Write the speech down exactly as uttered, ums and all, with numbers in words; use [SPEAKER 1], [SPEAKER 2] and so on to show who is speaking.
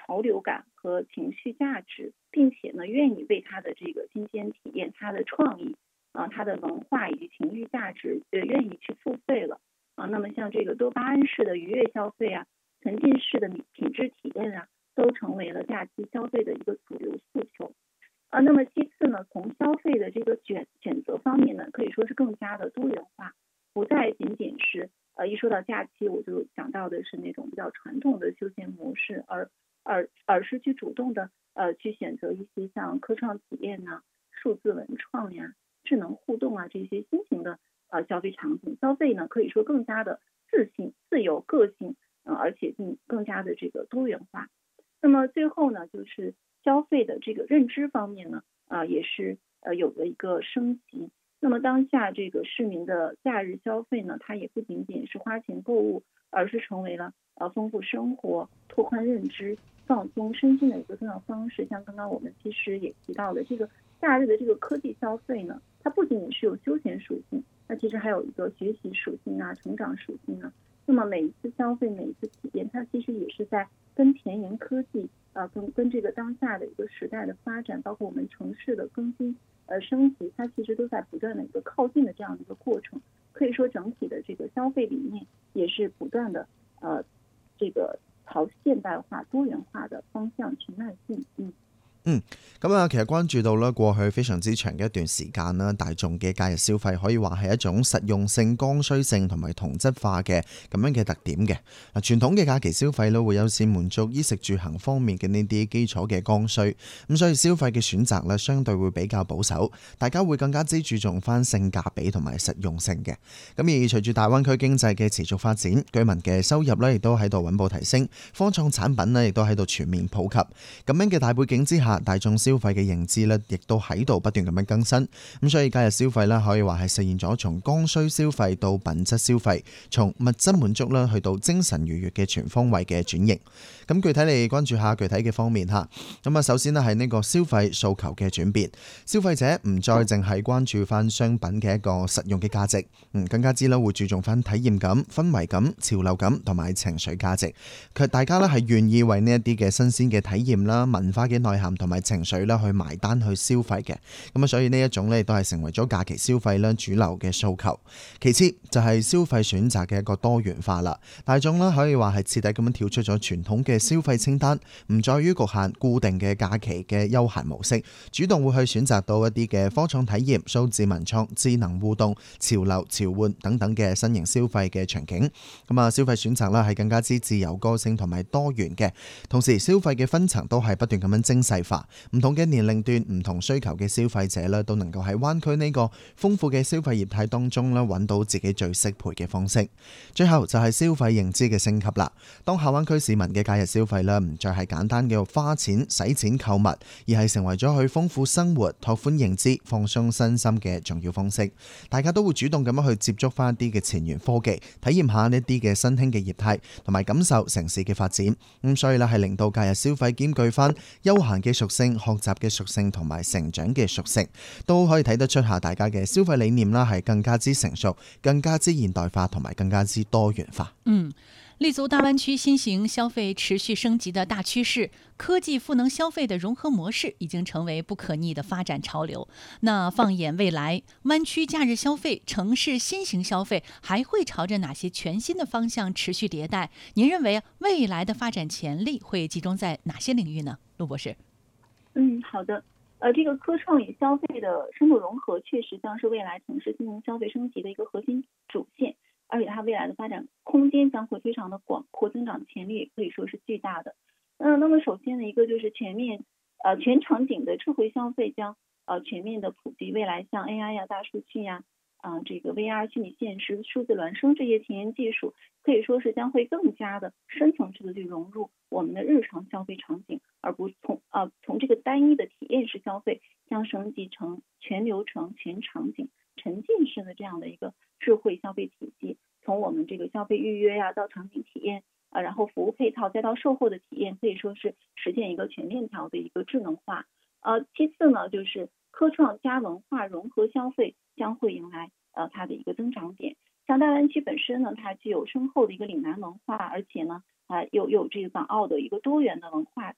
[SPEAKER 1] 潮流感和情绪价值，并且呢愿意为它的这个新鲜体验、它的创意啊、它的文化以及情绪价值呃愿意去付费了啊。那么像这个多巴胺式的愉悦消费啊、沉浸式的品质体验啊，都成为了假期消费的一个主流诉求啊。那么其次呢，从消费的这个选选择方面呢，可以说是更加的多元化，不再仅仅是呃一说到假期我就想到的是那种比较传统的休闲模式，而而而是去主动的呃去选择一些像科创体验呐、数字文创呀、智能互动啊这些新型的呃消费场景。消费呢可以说更加的自信、自由、个性，呃，而且更更加的这个多元化。那么最后呢，就是消费的这个认知方面呢，啊、也是呃有了一个升级。那么当下这个市民的假日消费呢，它也不仅仅是花钱购物，而是成为了呃丰富生活、拓宽认知、放松身心的一个重要方式。像刚刚我们其实也提到了这个假日的这个科技消费呢，它不仅仅是有休闲属性，那其实还有一个学习属性啊、成长属性啊。那么每一次消费、每一次体验，它其实也是在跟前沿科技啊、呃，跟跟这个当下的一个时代的发展，包括我们城市的更新、呃升级，它其实都在不断的一个靠近的这样的一个过程。可以说，整体的这个消费理念也是不断的呃这个朝现代化、多元化的方向去迈进。嗯。
[SPEAKER 2] 嗯，咁啊，其實關注到咧過去非常之長嘅一段時間啦，大眾嘅假日消費可以話係一種實用性、剛需性同埋同質化嘅咁樣嘅特點嘅。嗱，傳統嘅假期消費咧會優先滿足衣食住行方面嘅呢啲基礎嘅剛需，咁所以消費嘅選擇咧相對會比較保守，大家會更加之注重翻性價比同埋實用性嘅。咁而隨住大灣區經濟嘅持續發展，居民嘅收入咧亦都喺度穩步提升，科創產品咧亦都喺度全面普及。咁樣嘅大背景之下，大眾消費嘅認知咧，亦都喺度不斷咁樣更新。咁所以假日消費咧，可以話係實現咗從剛需消費到品質消費，從物質滿足啦，去到精神愉悅嘅全方位嘅轉型。咁具體嚟關注下具體嘅方面嚇。咁啊，首先呢係呢個消費訴求嘅轉變，消費者唔再淨係關注翻商品嘅一個實用嘅價值，嗯，更加之啦會注重翻體驗感、氛圍感、潮流感同埋情緒價值。佢大家咧係願意為呢一啲嘅新鮮嘅體驗啦、文化嘅內涵同埋情緒啦去埋單去消費嘅。咁啊，所以呢一種咧都係成為咗假期消費啦主流嘅訴求。其次就係消費選擇嘅一個多元化啦，大眾啦可以話係徹底咁樣跳出咗傳統嘅消費清單，唔再於局限固定嘅假期嘅休閒模式，主動會去選擇到一啲嘅科創體驗、數字文創、智能互動、潮流潮玩等等嘅新型消費嘅場景。咁啊，消費選擇啦係更加之自由個性同埋多元嘅，同時消費嘅分層都係不斷咁樣精細化，唔同嘅年齡段、唔同需求嘅消費者咧都能夠喺灣區呢個豐富嘅消費業態當中咧揾到自己最適配嘅方式。最後就係消費認知嘅升級啦。當下灣區市民嘅假日消費咧唔再係簡單嘅花錢使錢購物，而係成為咗去豐富生活、拓寬認知、放鬆身心嘅重要方式。大家都會主動咁樣去接觸翻一啲嘅前沿科技，體驗下呢啲嘅新興嘅業態，同埋感受城市嘅發展。咁所以咧係令到假日消費兼具翻休閒嘅屬性、學習嘅屬性同埋成長嘅屬性，都可以睇得出下大家嘅消費理念啦係更加之成熟、更加之現代化同埋更加之多元化。
[SPEAKER 3] 嗯。立足大灣區新型消費持續升級的大趨勢，科技賦能消費的融合模式已經成為不可逆的發展潮流。那放眼未來，灣區假日消費、城市新型消費還會朝着哪些全新的方向持續迭代？您認為未來的發展潛力會集中在哪些領域呢？陸博士。
[SPEAKER 1] 嗯，好的。呃，这个科创与消费的深度融合，确实将是未来城市新型消费升级的一个核心主线。而且它未来的发展空间将会非常的广阔，增长潜力也可以说是巨大的。嗯，那么首先的一个就是全面呃全场景的智慧消费将呃全面的普及，未来像 A I 呀、大数据呀、啊、呃、这个 V R 虚拟现实、数字孪生这些前沿技术，可以说是将会更加的深层次的去融入我们的日常消费场景，而不从呃从这个单一的体验式消费，将升级成全流程、全场景、沉浸式的这样的一个智慧消费体系。从我们这个消费预约呀、啊、到场景体验啊，然后服务配套再到售后的体验，可以说是实现一个全链条的一个智能化。呃，其次呢，就是科创加文化融合消费将会迎来呃它的一个增长点。像大湾区本身呢，它具有深厚的一个岭南文化，而且呢，啊、呃、有有这个港澳的一个多元的文化